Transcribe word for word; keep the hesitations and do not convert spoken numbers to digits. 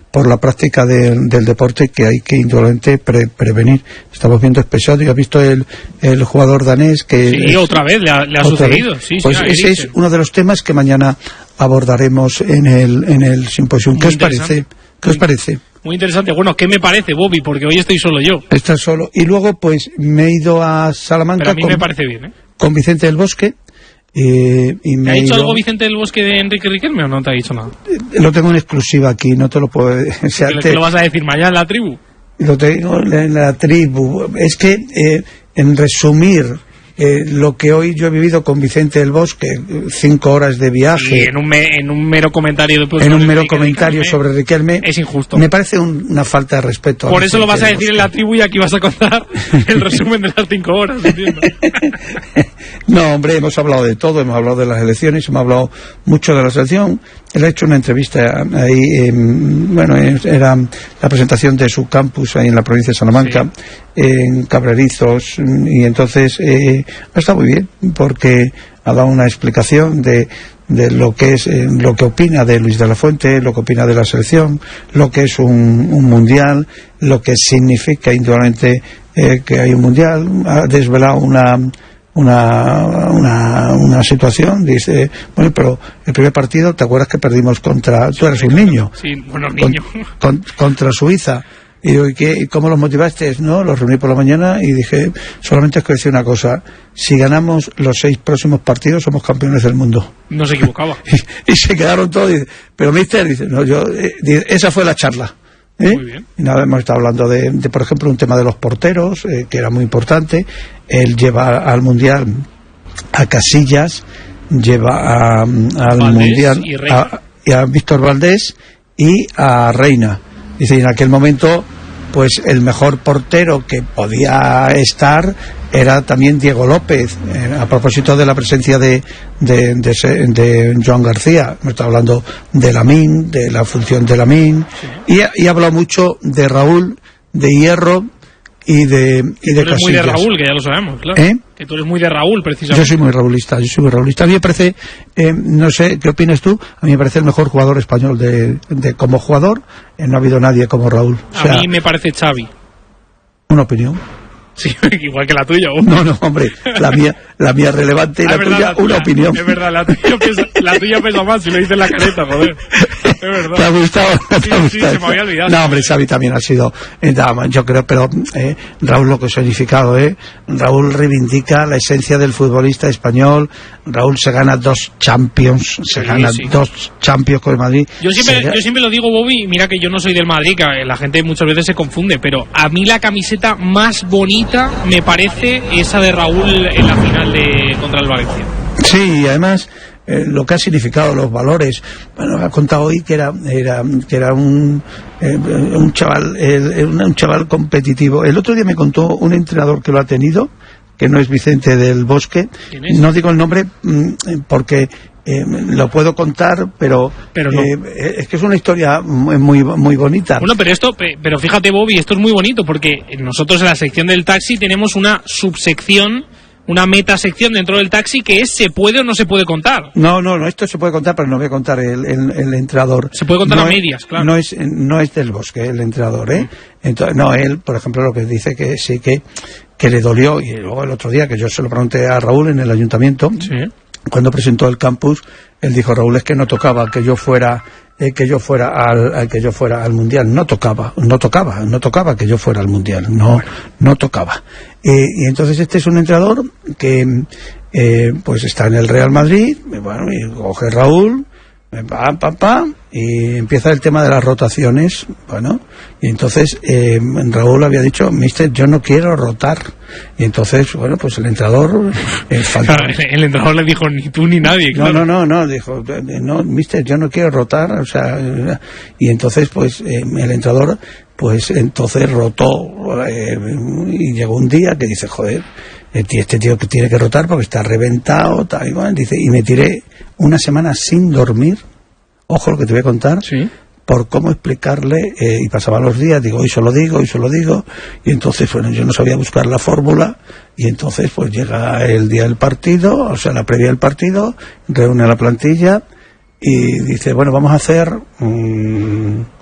por la práctica de, del deporte que hay que indudablemente pre, prevenir. Estamos viendo episodios, ¿has visto el, el jugador danés que... Sí, es, otra vez le ha, le ha sucedido. Sí, pues sí, ese es uno de los temas que mañana abordaremos en el, en el simposio. ¿Qué os parece? ¿Qué os parece? Muy interesante. Bueno, ¿qué me parece, Bobby? Porque hoy estoy solo yo. Estás solo. Y luego, pues, me he ido a Salamanca. Pero a mí con, me parece bien, ¿eh? Con Vicente del Bosque. Eh, y me ¿Te ha he dicho ido... algo Vicente del Bosque de Enrique Riquelme o no te ha dicho nada? Lo tengo en exclusiva aquí, no te lo puedo... O sea, ¿Qué te... lo vas a decir mañana en la tribu? Lo tengo en la tribu. Es que, eh, en resumir... Eh, lo que hoy yo he vivido con Vicente del Bosque, cinco horas de viaje, y en un, me, en un mero comentario después en un mero Enrique comentario Riquelme, sobre Riquelme, es injusto. Me parece un, una falta de respeto. Por eso lo vas a decir en la tribu y aquí vas a contar el resumen de las cinco horas, ¿entiendes? No, hombre, hemos hablado de todo, hemos hablado de las elecciones, hemos hablado mucho de la selección. Él ha hecho una entrevista ahí, eh, bueno, era la presentación de su campus ahí en la provincia de Salamanca, sí. En Cabrerizos, y entonces eh, está muy bien, porque ha dado una explicación de, de lo que es, eh, lo que opina de Luis de la Fuente, lo que opina de la selección, lo que es un, un mundial, lo que significa indudablemente eh, que hay un mundial. Ha desvelado una Una, una una situación, dice, bueno, pero el primer partido, ¿te acuerdas que perdimos contra, tú eres un niño? Sí, bueno, niño. Con, con, contra Suiza. Y digo, ¿y qué, cómo los motivaste? No, los reuní por la mañana y dije, solamente os quiero decir una cosa, si ganamos los seis próximos partidos somos campeones del mundo. No se equivocaba. y, y se quedaron todos, dice, pero mister, dice, no, yo, eh, dice, esa fue la charla. ¿Eh? Muy bien. Y nada, hemos estado hablando de, de, por ejemplo, un tema de los porteros, eh, que era muy importante. Él lleva al Mundial a Casillas, lleva a, al Valdés Mundial y a, y a Víctor Valdés y a Reina. Dice, en aquel momento, pues el mejor portero que podía estar era también Diego López, eh, a propósito de la presencia de, de, de, de Joan García. Me está hablando de Lamine, de la función de Lamine, sí. y, y ha hablado mucho de Raúl, de Hierro y de, y de Casillas. Tú eres muy de Raúl, que ya lo sabemos, claro. ¿Eh? Que tú eres muy de Raúl, precisamente. Yo soy muy raulista, yo soy muy raulista. A mí me parece, eh, no sé, ¿qué opinas tú? A mí me parece el mejor jugador español de, de como jugador, eh, no ha habido nadie como Raúl. O sea, a mí me parece Xavi. Una opinión. Sí, igual que la tuya. ¿o? No, no, hombre, la mía, la mía relevante y la, verdad, tuya, la tuya, una opinión. Es verdad, la tuya pesa, la tuya pesa más si lo dices en la careta, joder. Es verdad. ¿Te ha gustado? ¿Te Sí, ha gustado? sí, se me había olvidado. No, hombre, Xavi también ha sido, eh, yo creo, pero eh, Raúl lo que ha significado, ¿eh? Raúl reivindica la esencia del futbolista español. Raúl se gana dos Champions, se sí, gana sí. dos Champions con el Madrid. Yo siempre, se... yo siempre lo digo, Bobby, mira que yo no soy del Madrid, que la gente muchas veces se confunde, pero a mí la camiseta más bonita me parece esa de Raúl en la final de contra el Valencia. Sí, y además eh, lo que ha significado, los valores. Bueno, ha contado hoy que era era que era un eh, un chaval eh, un chaval competitivo. El otro día me contó un entrenador que lo ha tenido, que no es Vicente del Bosque. ¿Quién es? No digo el nombre mmm, porque eh, lo puedo contar, pero, pero no. eh, es que es una historia muy muy, muy bonita. Bueno, pero esto, pero fíjate, Bobby, esto es muy bonito porque nosotros en la sección del taxi tenemos una subsección, una metasección dentro del taxi que es ¿se puede o no se puede contar? No, no, no, esto se puede contar, pero no voy a contar el, el, el entrenador. Se puede contar no a es, medias, claro. No es, no es del Bosque el entrenador, ¿eh? Entonces, no, él, por ejemplo, lo que dice que sí que, que le dolió, y luego el otro día que yo se lo pregunté a Raúl en el ayuntamiento, sí. Cuando presentó el campus, él dijo, Raúl, es que no tocaba que yo fuera eh, que yo fuera al, al que yo fuera al mundial, no tocaba, no tocaba, no tocaba que yo fuera al mundial, no, bueno. no tocaba. Eh, y entonces este es un entrenador que eh, pues está en el Real Madrid, bueno, y coge Raúl, pam, pam, pam, y empieza el tema de las rotaciones, bueno, y entonces eh, Raúl había dicho, mister, yo no quiero rotar, y entonces, bueno, pues el entrenador eh, faltó... el entrenador le dijo, ni tú ni nadie, claro. No, no, no, no, dijo, no, mister, yo no quiero rotar, o sea, y entonces, pues, eh, el entrenador, pues, entonces rotó, eh, y llegó un día que dice, joder, este tío que tiene que rotar porque está reventado, tal y cual, dice, y me tiré una semana sin dormir, ojo lo que te voy a contar, ¿sí? Por cómo explicarle, eh, y pasaban los días, digo, hoy se lo digo, hoy se lo digo, y entonces, bueno, yo no sabía buscar la fórmula, y entonces, pues llega el día del partido, o sea, la previa del partido, reúne a la plantilla, y dice, bueno, vamos a hacer, mmm,